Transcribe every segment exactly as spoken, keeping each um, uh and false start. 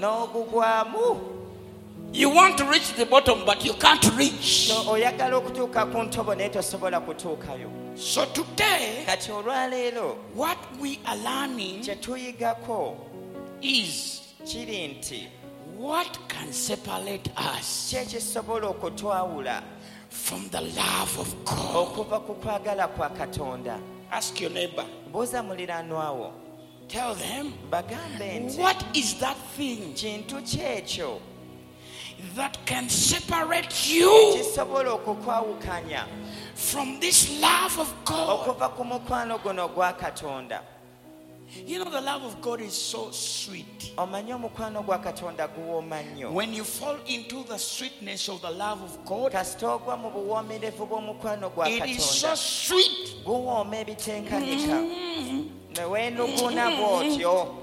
n'ogugwamu. You want to reach the bottom, but you can't reach. So oyagala okutuuka ku ntobo naye tosobola kutuukayo. So today, Kati olwaleero what we are learning kye tuyigako is kiri nti what can separate us ki ekisobola okutwawula from the love of God. okuva ku kwagala kwa Katonda. Ask your neighbor. Buuza muliraanwawo. Tell them, Bagambe nti what is that thing kintu kyekyo that can separate you kisobola okukwawukanya from this love of God? okuva ku mukwano guno gwa Katonda. You know, the love of God is so sweet. Omanyi omukwano gwa Katonda guwooma nnyo. When you fall into the sweetness of the love of God, kasita ogwa mu buwoomerevu bw'omukwano gwa it is so Katonda sweet. guwooma ebitenkanika ne weenuguna bw'otyo.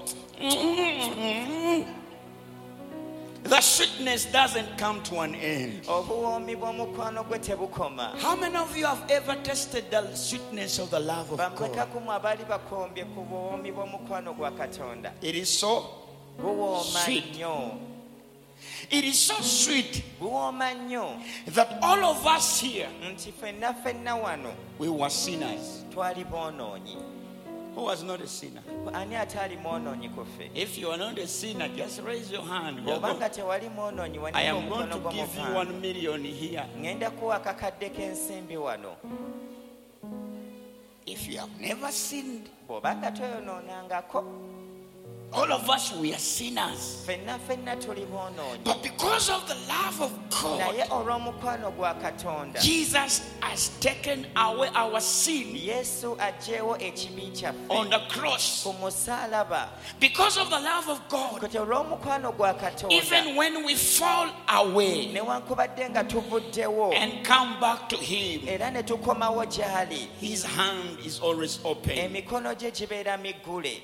The sweetness doesn't come to an end. Obuwoomi bw'omukwano gwe tebukoma. How many of you have ever tasted the sweetness of the love of bamweka God? kumu abaali bakombye ku buwoomi bw'omukwano gwa Katonda. It is so Buwooma sweet. nnyo. It is so sweet Buwooma nnyo that all of us here, nti ffenna ffenna wano we were sinners. twali boonoonyi. Who was not a sinner? Ani ataali mwonoonyi ku ffe? If you are not a sinner, just raise your hand. We'll go. Obanga tewali mwonoonyi I wandiika am going omukono to give you gw'omukwano. one million here. Ngenda kuwa akakadde k'ensimbi wano. If you have never sinned, Bw'obanga toyonoonangako, all of us, we are sinners. ffenna ffenna tuli boonoonyi. But because of the love of Naye God, olw'omukwano gwa Katonda, Jesus has taken away our sin Yesu aggyeewo ekibi on kyaffe the cross. ku musaalaba. Because of the love of God, Kati olw'omukwano gwa Katonda, even when we fall away newankubadde nga tuvuddewo and come back to Him, era ne tukomawo gy'ali, His hand is always open. emikono gye gibeera miggule.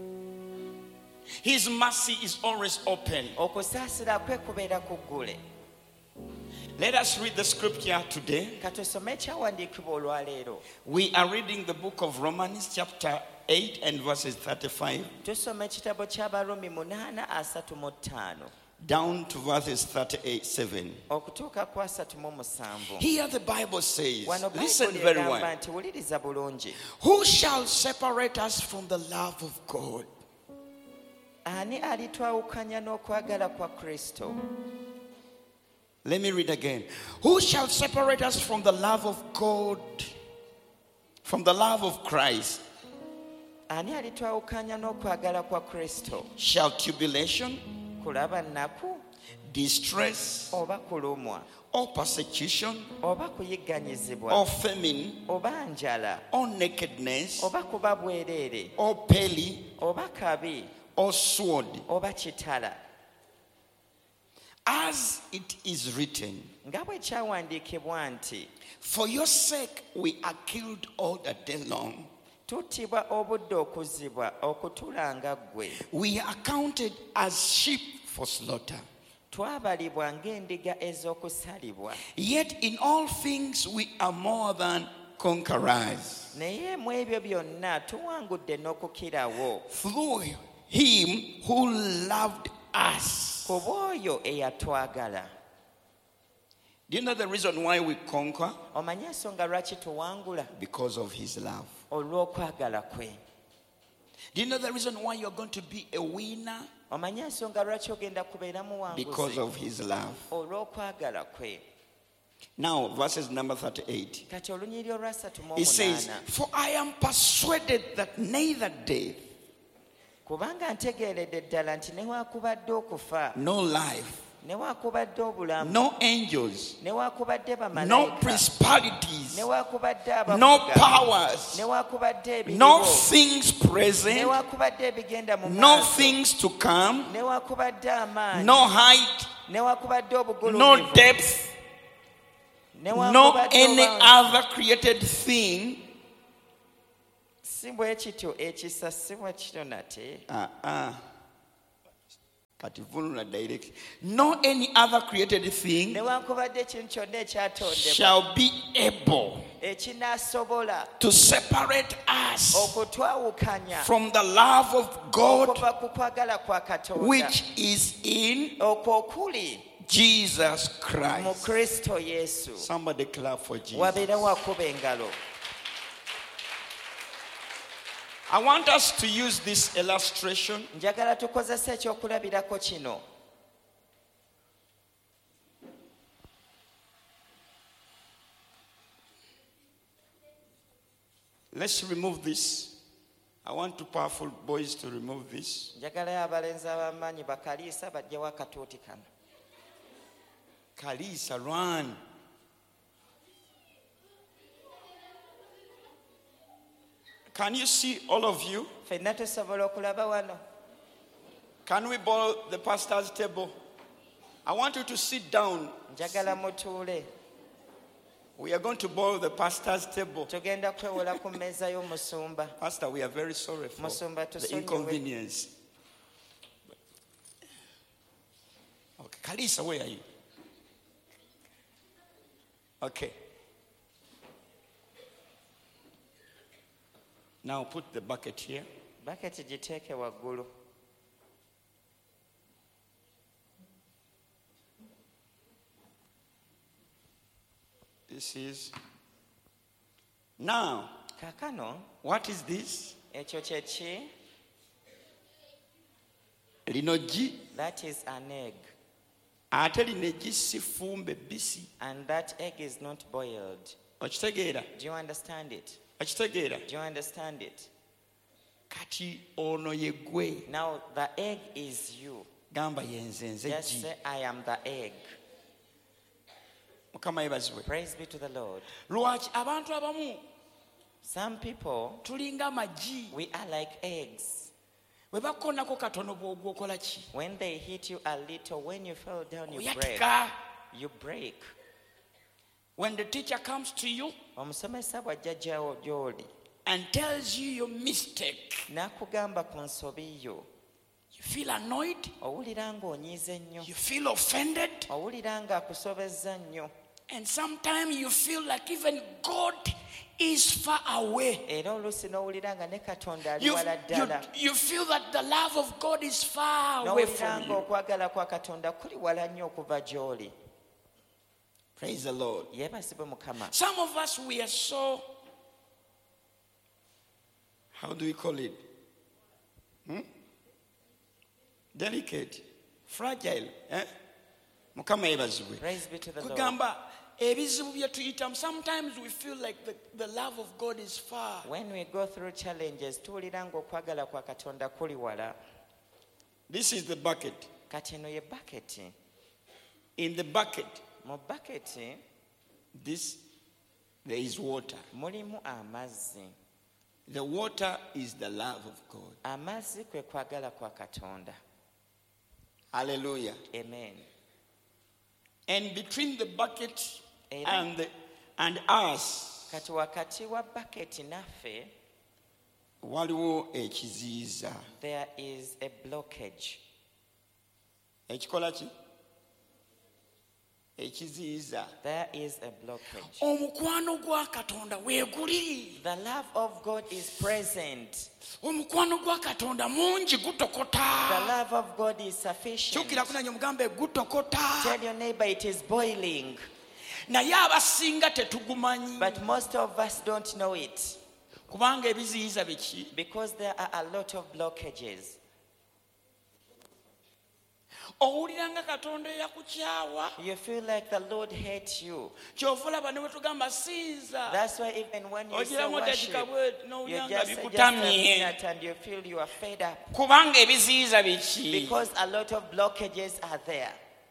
His mercy is always open. Okusaasira kwe kubeera kuggule. Let us read the scripture today. Katusome ekyawandiikibwa olwaleero. We are reading the book of Romans chapter eight and verses thirty-five Tusoma ekitabo ky'Abarumi munaana asatu mu ttaano down to verses thirty-eight, seven. okutuuka ku asatu mu musanvu. Here the Bible says, Wano listen Bayibuli very egamba well. nti wuliriza bulungi. Who shall separate us from the love of God? Ani alitwawukanya n'okwagala kwa Kristo? Let me read again. Who shall separate us from the love of God, from the love of Christ? Ani alitwawukanya n'okwagala kwa Kristo? Shall tribulation, Kulaba nnaku distress, oba kulumwa or persecution, oba kuyigganyizibwa or famine, oba njala or nakedness, oba kuba bwereere or peril, oba kabi or sword? oba kitala? As it is written, Nga bwe kyawandiikibwa nti for your sake we are killed all the day long. tuttibwa obudde okuzibwa okutulanga ggwe. We are counted as sheep for slaughter. Twabalibwa ng'endiga ez'okusalibwa. Yet in all things we are more than conquerors Naye mu ebyo byonna tuwangudde n'okukirawo through him who loved us. ku bw'oyo eyatwagala. Do you know the reason why we conquer? Omanyi ensonga lwaki tuwangula? Because of his love. Olw'okwagala kwe. Do you know the reason why you're going to be a winner? Omanyi ensonga lwaki ogenda kubeera Because muwanguzi? of his love. Olw'okwagala kwe. Now, verses number thirty-eight. Kati olunyiri olwasatu mu It says, omunaana. for I am persuaded that neither death, Kubanga ntegeeredde ddala nti newaakubadde okufa, no life, newaakubadde obulamu, no angels, newaakubadde no bamalayika, principalities, newaakubadde no abafuga, powers, newaakubadde no ebiriwo, things present, newaakubadde ebigenda mu no maaso, things to come, newaakubadde amaanyi, no height, newaakubadde no obugulumivu, depth, no newaakubadde any obansi. other created thing. Si bwe kityo ekisa si bwe kityo nate. Uh-uh. kati vunula direct. No any other created thing newankubadde ekintu kyonna ekyatondebwa shall be able ekinaasobola to separate us okutwawukanya from the love of God okuva ku kwagala kwa Katonda which is in okwo okuli Jesus mu Christ. Kristo Yesu. Somebody clap for Jesus. Wabeera wakuba engalo. I want us to use this illustration Njagala tukozese ekyokulabirako kino. Let's remove this. I want two powerful boys to remove this. Njagalayo abalenzi ab'amaanyi bakaliisa bajjawo akatuuti kano. Kalisa, run. Can you see all of you? Ffenna tusobola okulaba wano. Can we borrow the pastor's table? I want you to sit down. Njagala mutuule. We are going to borrow the pastor's table. Tugenda kwewola ku mmeeza y'omusumba. Pastor, we are very sorry for Musumba, the tusonyiwe. inconvenience. Okay, Kalisa, where are you? Okay. Now put the bucket here. Baketi giteeke waggulu. This is. Now, Kaakano, what is this? ekyo kye ki? Linogi. That is an egg. Ate linogi si fumbe bisi. And that egg is not boiled. Okitegeera? Do you understand it? Okitegeera? Do you understand it? Kati ono ye gwe. Now the egg is you. Gamba yenze nze Just gi. say, I am the egg. Mukama yebazibwe. Praise be to the Lord. Lwaki abantu abamu Some people, tulinga magi. we are like eggs. Bwe bakonako katono bw'ogwa okola ki? When they hit you a little, when you fall down, you break. Oyatika. You break. When the teacher comes to you Omusomesa bw'ajja gy'awo gy'oli and tells you your mistake, n'akugamba ku nsobi yo, you feel annoyed, owulira ng'onyiize nnyo, you feel offended, owulira ng'akusobezza nnyo, and sometimes you feel like even God is far away. era oluusi n'owulira nga ne Katonda ali You, wala you, ddala, you feel that the love of God is far away n'owulira from you. ng'okwagala kwa Katonda kuli wala nnyo okuva gy'oli. Praise the Lord. Yeebazibwe Mukama. Some of us, we are so, how do we call it? Hmm? Delicate, fragile. Eh? Mukama yebazibwe. Praise be to the Lord. Kugamba ebizibu bye tuyitamu, sometimes we feel like the, the love of God is far. When we go through challenges, tuwulira ng'okwagala kwa Katonda kuli wala. This is the bucket. Kati eno ye baketi. In the bucket, Mu baketi this there is water. mulimu amazzi. The water is the love of God. Amazzi kwe kwagala kwa Katonda. Hallelujah. Amen. And between the bucket Amen. and the, and us, Kati wakati wa baketi naffe, waliwo ekiziyiza. there is a blockage. Ekikola ki? Ekiziyiza. There is a blockage. Omukwano gwa Katonda weeguli. The love of God is present. Omukwano gwa Katonda mungi The gutokota. love of God is sufficient. Kyukira kunanya mugambe gutokota. Tell your neighbor it is boiling. Naye abasinga tetugumanyi. But most of us don't know it. Kubanga ebiziyiza biki? Because there are a lot of blockages. Owulira nga Katonda eyakukyawa. You feel like the Lord hates you. Kyova olaba ne bwe tugamba sinza. That's why even when you say Ogiramu worship, eddakiika bwe you n'owulira nga just say just a bikutamye. minute and you feel you are fed up. Kubanga ebiziyiza biki? Because a lot of blockages are there.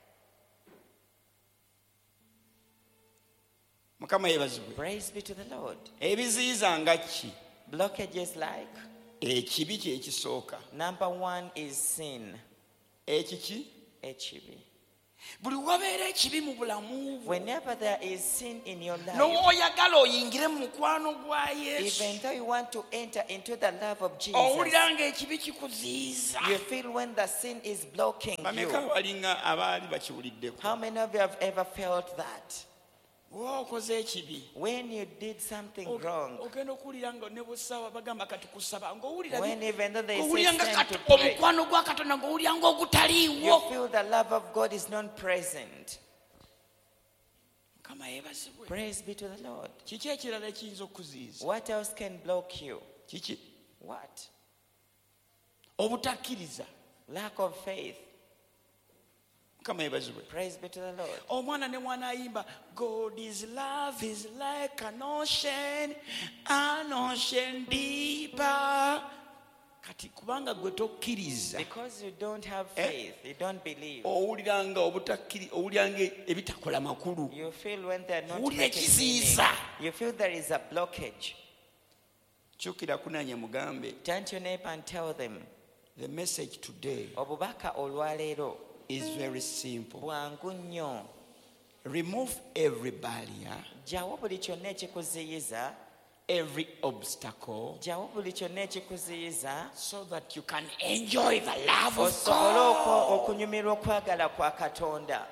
Mukama yebazibwe. Praise be to the Lord. Ebiziyiza nga ki? Blockages like, Ekibi kye kisooka. number one is sin. Ekiki? Echibi. buli wabeera ekibi mu bulamu bwo Whenever there is sin in your life, n'oyagala oyingire mu mukwano gwa Yesu even though you want to enter into the love of Jesus, owulira ng'ekibi kikuziyiza. you feel when the sin is blocking bameka you. balinga abaali bakiwuliddeko How many of you have ever felt that? bw'oba okoze ekibi When you did something wrong, ogenda okuwulira nga ne busaba bagamba kati kusaba ng'owulira when even though they ng'owulira say nga send kati to pray, omukwano gwa Katonda ng'owulira you ng'ogutaliiwo. feel the love of God is not present. Mukama yeebazibwe. Praise be to the Lord. Kiki ekirala ekiyinza okuziyiza? What else can block you? Kiki? What? Obutakkiriza. Lack of faith. Mukama yeebazibwe. Praise be to the Lord. Omwana ne mwana ayimba, God is love is like an ocean, an ocean deeper. Kati kubanga gwe tokkiriza Because you don't have faith, you don't believe. owulira nga obutakkiri owulira nga ebitakola makulu. You feel when they're not Owulira making meaning. ekiziyiza. You feel there is a blockage. Kyukira kunanya mugambe, Turn to your neighbor and tell them, the message today obubaka olwaleero is very simple. bwangu nnyo. Remove every barrier, Gyawo buli kyonna ekikuziyiza, every obstacle, gyawo buli kyonna ekikuziyiza, so that you can enjoy the love of osobole okwo- God. okunyumirwa okwagala kwa Katonda.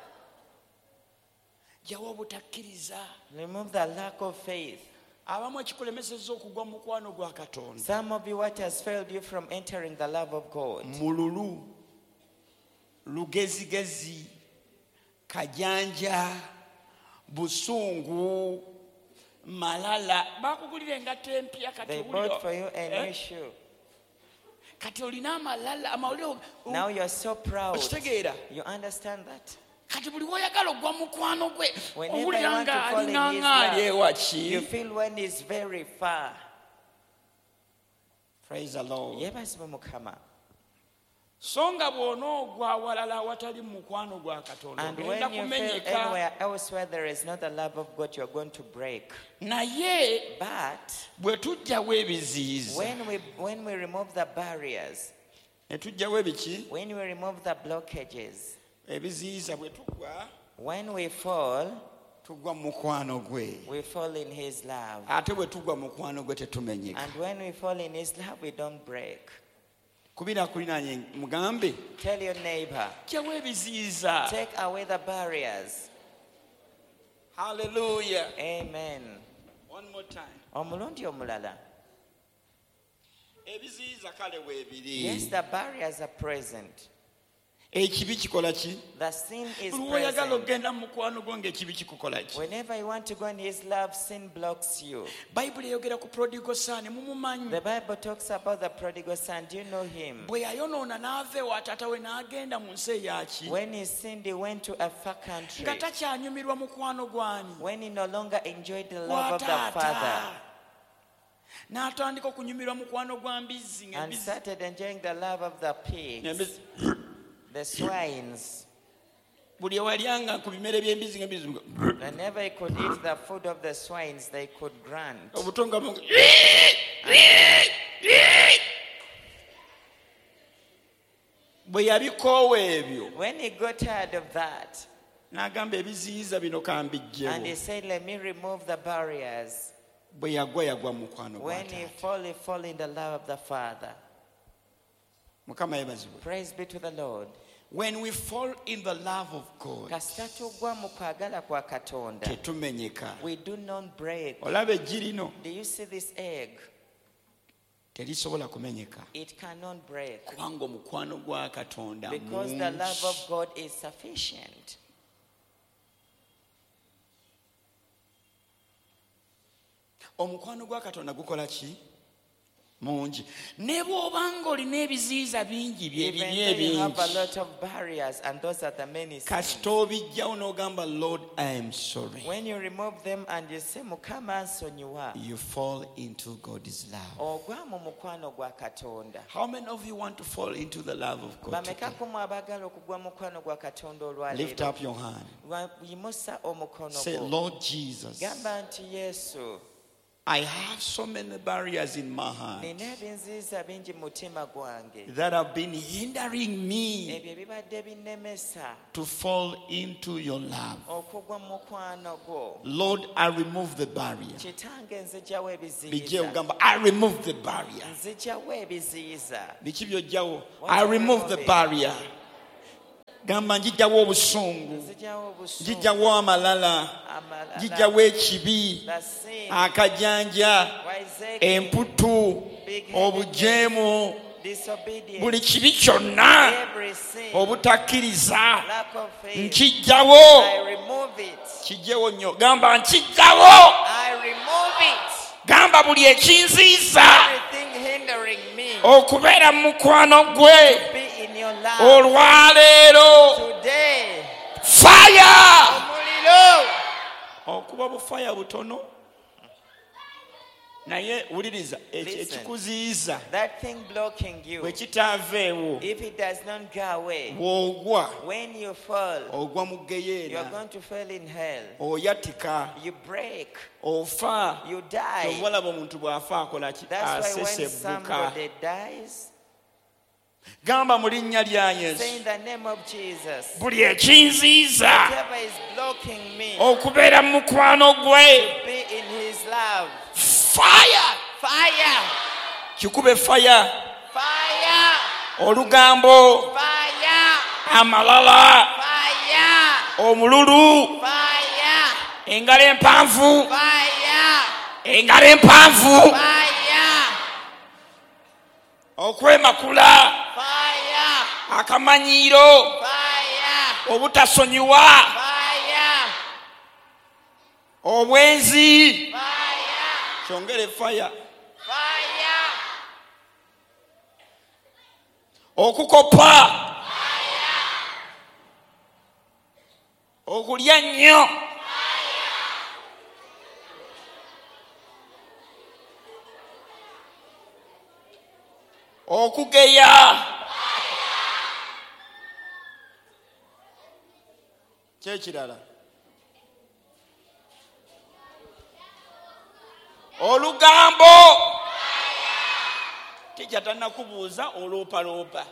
Gyawo obutakkiriza. Remove the lack of faith. Abamu ekikulemesezza okugwa mu mukwano gwa Katonda. Some of you, what has failed you from entering the love of God? Mululu, lugezigezi, kajanja, busungu, malala. Bakugulira engatto empya kati They owulira- bought for you a Eh? new shoe. Kati olina amalala amawulire. Now you're so proud. Okitegeera? You understand that? Kati buli woyagala ogwa mukwano gwe Whenever you owulira want to nga fall in alina his ngaali love, ewaki. you feel when he's very far. Praise the Lord. Yebazibwe Mukama. So nga bw'onoogwa awalala awatali mu mukwano gwa Katonda And ogenda when you feel kumenyeka. anywhere else where there is not the love of God, you're going to break. Naye But bwe tujjawo ebiziyiza when we when we remove the barriers, ne tujjawo ebiki when we remove the blockages, ebiziyiza bwe tugwa when we fall, tugwa mu mukwano gwe, we fall in his love. ate bwe tugwa mu mukwano gwe tetumenyeka. And when we fall in his love, we don't break. Kubira kulinaanye mugambe Tell your neighbor, jjawo ebiziyiza. take away the barriers. Hallelujah. Amen. One more time. Omulundi omulala. Ebiziyiza kale weebiri. Yes, the barriers are present. Ekibi kikola ki? The sin is Buli woyagala present. okugenda mu mukwano gwo ng'ekibi kikukola ki? Whenever you want to go in his love, sin blocks you. Bayibuli eyogera ku prodigal son, mumumanyi. The Bible talks about the prodigal son. Do you know him? Bwe yayonoona n'ava ewa taata we n'agenda mu nsi eyaki. When he sinned, he went to a far country. Nga takyanyumirwa mukwano gwani. When he no longer enjoyed the love Gwa of the taata. Father N'atandika okunyumirwa mukwano gwa mbizzi. and ng'embizzi- started enjoying the love of the pigs, ng'embizzi- the swines. buli ewalyanga ku bimere by'embizzi ng'embizzi. Whenever he could eat the food of the swines, they could grunt. Obutonga mu- bwe yabikoowa ebyo When he got tired of that, n'agamba ebiziyiza bino and he kambijjewo. said, let me remove the barriers. Bwe yagwa yagwa mu mukwano gwa When he taata. fall, he fall in the love of the Father. Mukama yeebazibwe. Praise be to the Lord. When we fall in the love of God, Kasita tugwa mu kwagala kwa Katonda, tetumenyeka. we do not break. Olaba eggi lino Do you see this egg? terisobola kumenyeka It cannot break kubanga omukwano gwa Katonda because the love mungi. of God is sufficient. Omukwano gwa Katonda gukola ki? Mungi. Ne bw'obanga olina ebiziyiza bingi bye Even bibi though you have a ebingi, lot of barriers, and those are the many sins. kasita obijjawo n'ogamba Lord I am sorry, When you remove them and you say, Mukama nsonyiwa, you fall into God's love. ogwa mu mukwano gwa Katonda. How many of you want to fall into the love of God Bameka today? ku mwabagala okugwa mu mukwano gwa Katonda Lift olwaleero? up your hand. Wa- yimusa omukono Say, gwo. Lord Jesus, Gamba nti Yesu, I have so many barriers in my heart nina ebinziiza bingi mu mutima gwange that have been hindering me ebyo ebibadde binnemesa to fall into your love. okugwa mu mukwano gwo. Lord, I remove the barrier. Kitange nzijjawo Bijje ebiziyiza ugamba, I remove the barrier. nzijjawo ebiziyiza Biki byojjawo? I remove the barrier. Gamba njijjawo obusungu, nzijjawo obusungu, njijjawo amalala, amalala, njijjawo ekibi, the sin, akajanja, wiseacre, emputu, big-headedness, obujeemu, disobedience, buli kibi kyonna every sin, obutakkiriza lack of faith. nkijjawo. I remove it. Kijjewo nnyo. Gamba nkijjawo. I remove it. Gamba buli ekinziiza Everything hindering me okubeera mu mukwano gwe be in your love. olwaleero. Today, Fire! omuliro. Okuba bufaya butono naye wuliriza Listen. ekikuziyiza That thing blocking you, bwe kitaaveewo if it does not go away, bw'ogwa when you fall, ogwa mu you are geyeena, going to fall in hell. oyatika, You break, ofa. you die. Obalaba omuntu bw'afa akola ki? That's why when Asesebbuka. somebody dies, Gamba mu linnya lya Yesu say in the name of Jesus, buli ekinziiza whatever is blocking me okubeera mu mukwano gwe. be in his love. Fire! Fire! Kikube fire. Fire! Olugambo, Fire! amalala, Fire! omululu, Fire! engalo empanvu, Fire! engalo empanvu, Fire! okwemakula, Fire! akamanyiiro, Fire! obutasonyiwa, Fire! obwenzi. Fire! Kyongere fire. Fire! Okukopa, okulya nnyo, okugeya, kyekirala, olugambo. Tijja tannakubuuza oloopaloopa.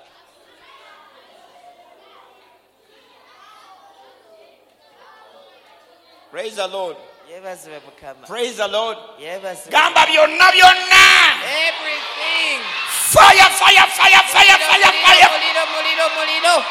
Praise the Lord. Yebazibwe Mukama. Praise the Lord. Yebazibwe. Gamba byonna byonna. Everything. Fire, fire, fire, fire, fire, fire. Muliro, muliro, muliro.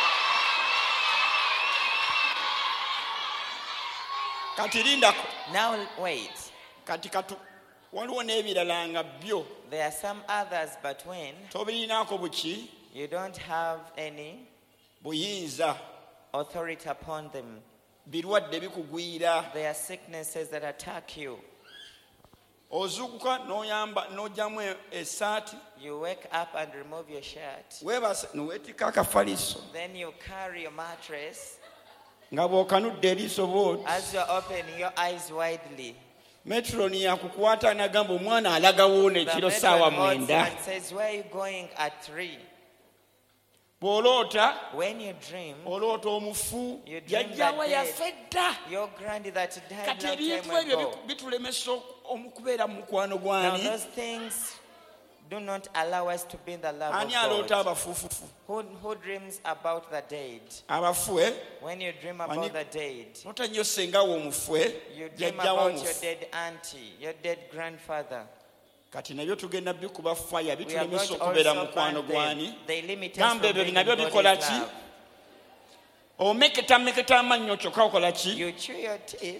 Kati lindako. Now wait. Kati katu. Waliwo n'ebirala nga byo. There are some others, but when Tobirinaako buki you don't have any buyinza. authority upon them, Birwadde bikugwira. there are sicknesses that attack you. Ozuukuka n'oyamba n'ojjamu essaati. You wake up and remove your shirt. Weebase n'oweetikka akafaliso. Then you carry your mattress. Nga bw'okanudde eriiso bw'oti. As you are opening your eyes widely, Metroni yakukwata n'agamba omwana alagawo the n'ekiro matron ssaawa holds mwenda. and says, "Where are you going at three?" Bw'oloota, When you dream, oloota omufu You dream yajjawa that yafe dda. your granny that died Kati long ebintu time ebyo ago. bitulemesa okubeera mu mukwano Now gwani. those things do not allow us to be in the love Ani of aloota God. abafuufufu? Who, who dreams about the dead? Abafu, eh? When you dream about Wani- the dead, Nota nnyo senga wo omufu, eh? you dream Yajjawo about your omufu. dead auntie, your dead grandfather. Kati nabyo tugenda bikuba fire We are going bitulemesa to okubeera mu also mukwano burn them. gwani. They limit us Gamba from ebyo being in nabyo God's bikola ki? love. Omeketa meketa amannyo kyokka okola ki? You chew your teeth.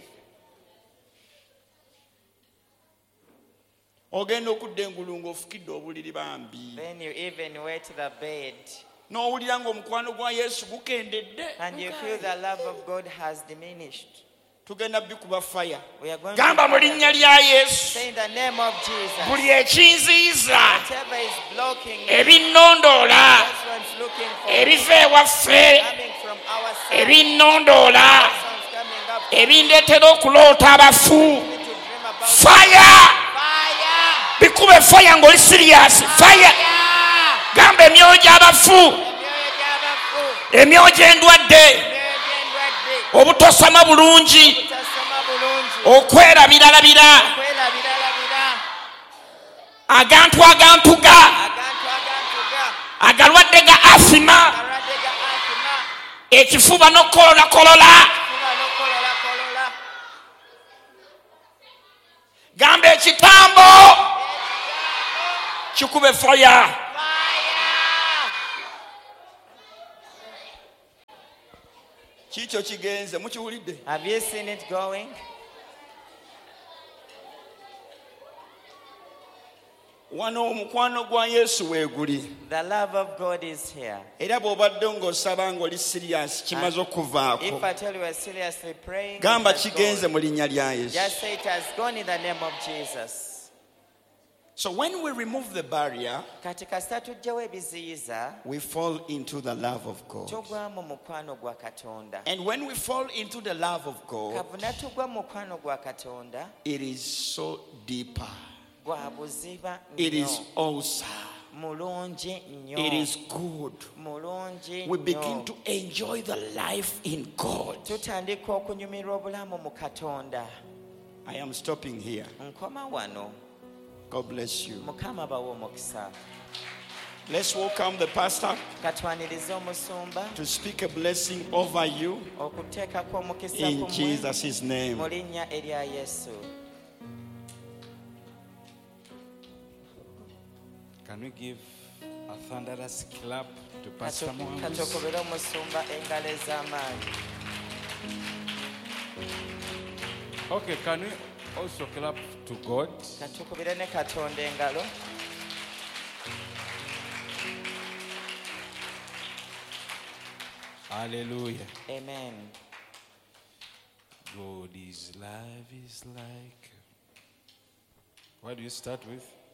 Ogenda okudda engulu ng'ofukidde obuliri bambi. Then you even wet the bed. N'owulira ng'omukwano gwa Yesu gukendedde. And you feel the love of God has diminished. Tugenda bikuba fire. We are going Gamba mu to linnya lya Yesu. say in the name of Jesus. Buli ekinziiza, Whatever is blocking you, ebinnondoola, this one's looking for ebiva ewaffe, coming from our side. ebinnondoola, This one's coming up from ebindeetera okuloota abafu. me to dream about Fire! fire. Bikube fire ng'oli serious. Fire! Fire. Gamba emyoyo gy'abafu, Emyoyo gy'abafu, emyoyo gy'endwadde, emyoyo gy'endwadde, obutosama bulungi, obutasoma bulungi, okwerabiralabira, okwerabiralabira, agantu agantuga agantu agantuga agalwadde ga asima abalwadde ga asima ekifuba n'okukolola kolola kuba n'okukolola kolola gamba ekitambo kikube faya. fire. Kikyo kigenze mukiwulidde. Have you seen it going? Wano omukwano gwa Yesu weeguli. The love of God is here. Era bw'obadde ng'osaba ng'oli serious kimaze If okuvaako. I tell you we're seriously praying, Gamba it has kigenze gone. mu linnya lya Yesu. Just say it has gone in the name of Jesus. So when we remove the barrier, Kati kasita tuggyewo ebiziyiza, we fall into the love of God. tugwa mu mukwano gwa Katonda. And when we fall into the love of God, Kavuna tugwa mu mukwano gwa Katonda, it is so deeper. gwa buziba It is nnyo, awesome. mulungi nnyo, It is good. mulungi We begin nnyo. to enjoy the life in God. Tutandika okunyumirwa obulamu mu Katonda. I am stopping here. Nkoma wano. God bless you. Mukama bawe omukisa. Let's welcome the pastor Katwanirize omusumba to speak a blessing over you okuteekako omukisa in ku mmwe Jesus' name. mu linnya erya Yesu. Can we give a thunderous clap to Pastor Katu- Mwangus? katukubire omusumba engalo ez'amaanyi. Okay, can we also clap to God? Katukubire ne Katonda engalo. Hallelujah. Amen. God is love is like. What do you start with?